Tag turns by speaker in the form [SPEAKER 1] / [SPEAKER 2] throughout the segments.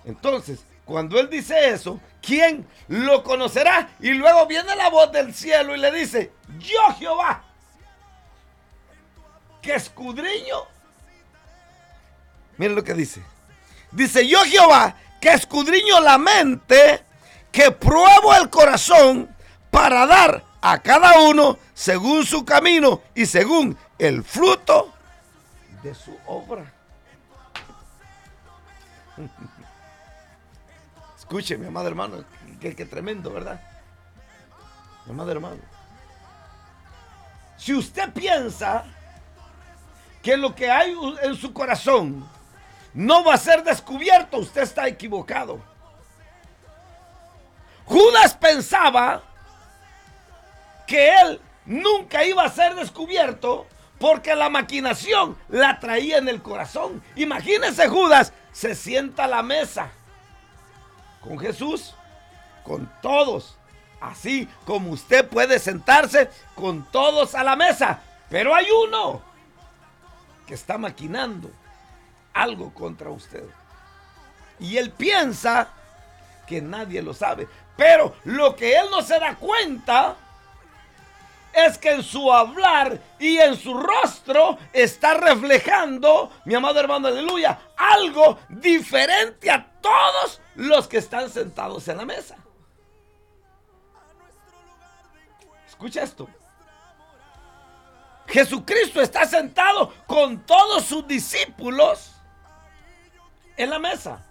[SPEAKER 1] Entonces, cuando él dice eso, ¿quién lo conocerá? Y luego viene la voz del cielo y le dice: yo Jehová, que escudriño. Miren lo que dice. Dice: yo Jehová, que escudriño la mente, que pruebo el corazón, para dar a cada uno según su camino y según el fruto de su obra. Escuche, mi amado hermano, qué tremendo, ¿verdad? Mi amado hermano, si usted piensa que lo que hay en su corazón no va a ser descubierto, usted está equivocado. Judas pensaba que él nunca iba a ser descubierto porque la maquinación la traía en el corazón. Imagínese, Judas se sienta a la mesa con Jesús, con todos, así como usted puede sentarse con todos a la mesa, pero hay uno que está maquinando algo contra usted y él piensa que nadie lo sabe, pero lo que él no se da cuenta es que en su hablar y en su rostro está reflejando, mi amado hermano, aleluya, algo diferente a todos los que están sentados en la mesa. Escucha esto. Jesucristo está sentado con todos sus discípulos en la mesa.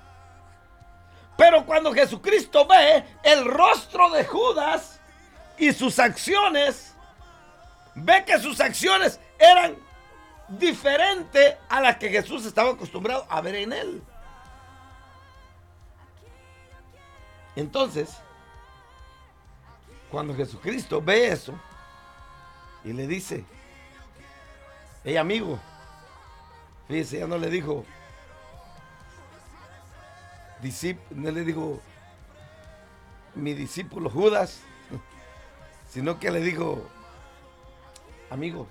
[SPEAKER 1] Pero cuando Jesucristo ve el rostro de Judas y sus acciones, ve que sus acciones eran diferentes a las que Jesús estaba acostumbrado a ver en él. Entonces, cuando Jesucristo ve eso y le dice: hey, amigo, fíjese, ya no le dijo no le dijo mi discípulo Judas, sino que le dijo: amigo,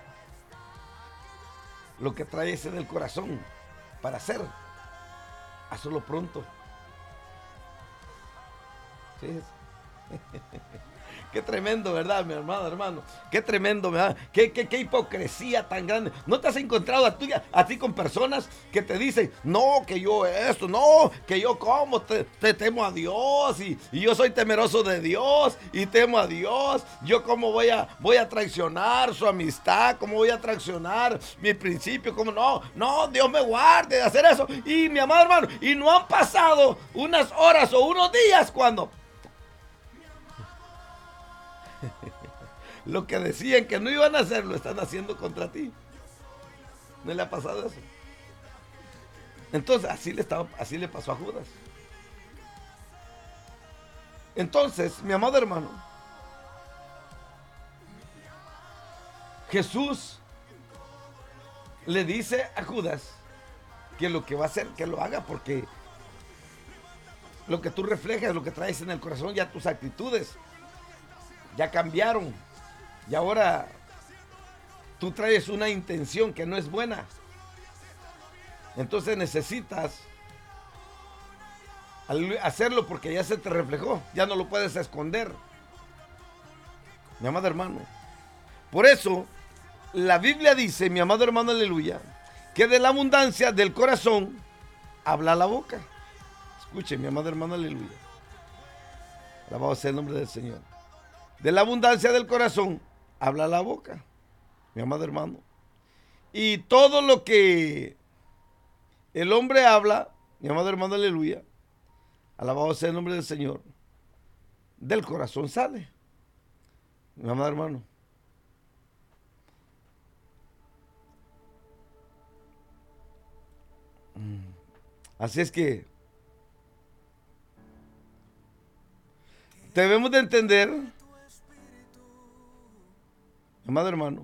[SPEAKER 1] lo que traes en el corazón para hacer, hazlo pronto. ¿Sí? Qué tremendo, ¿verdad, mi hermano? Qué tremendo, ¿verdad? Qué hipocresía tan grande. ¿No te has encontrado a ti con personas que te dicen: no, que yo esto, no, que yo como, te temo a Dios y yo soy temeroso de Dios y temo a Dios? Yo cómo voy a traicionar su amistad, cómo voy a traicionar mi principio, cómo no, Dios me guarde de hacer eso. Y mi amado hermano, y no han pasado unas horas o unos días cuando lo que decían que no iban a hacer, lo están haciendo contra ti. ¿No le ha pasado eso? Entonces, así le pasó a Judas. Entonces, mi amado hermano, Jesús le dice a Judas que lo que va a hacer, que lo haga, porque lo que tú reflejas, lo que traes en el corazón, ya tus actitudes ya cambiaron. Y ahora tú traes una intención que no es buena. Entonces necesitas hacerlo porque ya se te reflejó. Ya no lo puedes esconder. Mi amado hermano. Por eso la Biblia dice, mi amado hermano, aleluya, que de la abundancia del corazón habla la boca. Escuche, mi amado hermano, aleluya. Alabado sea el nombre del Señor. De la abundancia del corazón habla la boca, mi amado hermano. Y todo lo que el hombre habla, mi amado hermano, aleluya, alabado sea el nombre del Señor, del corazón sale, mi amado hermano. Así es que debemos de entender, amado hermano,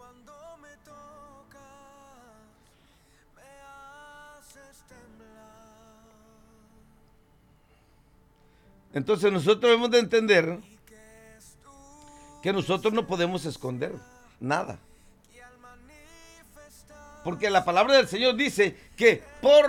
[SPEAKER 1] entonces nosotros debemos de entender que nosotros no podemos esconder nada. Porque la palabra del Señor dice que por